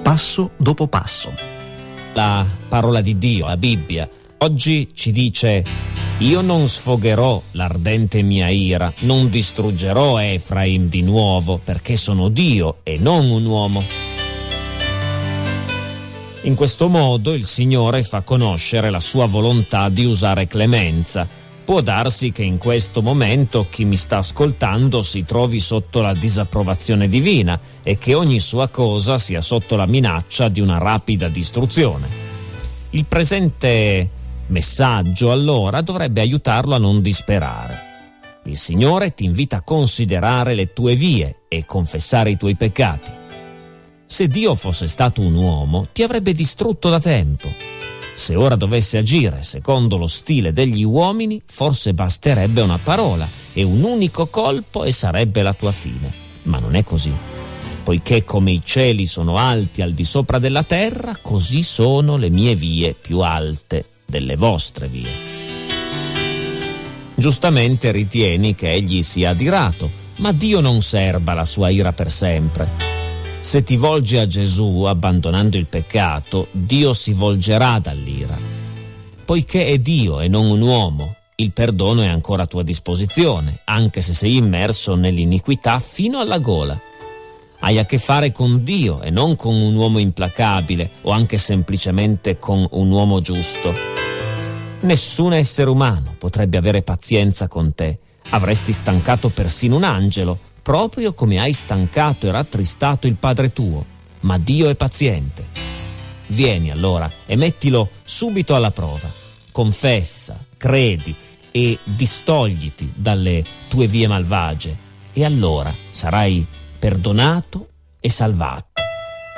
passo dopo passo. La parola di Dio, la Bibbia, oggi ci dice: io non sfogherò l'ardente mia ira, non distruggerò Efraim di nuovo, perché sono Dio e non un uomo. In questo modo il Signore fa conoscere la sua volontà di usare clemenza. Può darsi che in questo momento chi mi sta ascoltando si trovi sotto la disapprovazione divina e che ogni sua cosa sia sotto la minaccia di una rapida distruzione. Il presente messaggio allora dovrebbe aiutarlo a non disperare. Il Signore ti invita a considerare le tue vie e confessare i tuoi peccati. Se Dio fosse stato un uomo, ti avrebbe distrutto da tempo. Se ora dovesse agire secondo lo stile degli uomini, forse basterebbe una parola e un unico colpo e sarebbe la tua fine. Ma non è così. Poiché come i cieli sono alti al di sopra della terra, così sono le mie vie più alte delle vostre vie. Giustamente ritieni che egli sia adirato, ma Dio non serba la sua ira per sempre. Se ti volgi a Gesù abbandonando il peccato, Dio si volgerà dall'ira. Poiché è Dio e non un uomo, il perdono è ancora a tua disposizione, anche se sei immerso nell'iniquità fino alla gola. Hai a che fare con Dio e non con un uomo implacabile o anche semplicemente con un uomo giusto. Nessun essere umano potrebbe avere pazienza con te. Avresti stancato persino un angelo, proprio come hai stancato e rattristato il Padre tuo, ma Dio è paziente. Vieni allora e mettilo subito alla prova. Confessa, credi e distogliti dalle tue vie malvagie, e allora sarai perdonato e salvato.